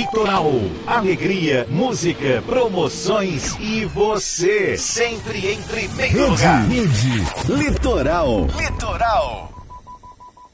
Litoral. Alegria, música, promoções e você. Sempre em primeiro lugar. Rede Litoral. Litoral.